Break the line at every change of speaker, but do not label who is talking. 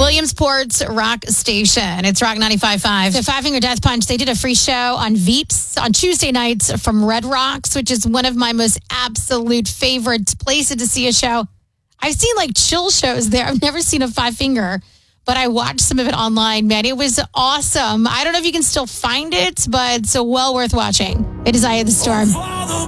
Williamsport's rock station. It's Rock 95.5. The Five Finger Death Punch, they did a free show on Veeps on Tuesday nights from Red Rocks, which is one of my most absolute favorite places to see a show. I've seen like chill shows there. I've never seen a Five Finger, but I watched some of it online. Man, it was awesome. I don't know if you can still find it, but it's well worth watching. It is Eye of the Storm.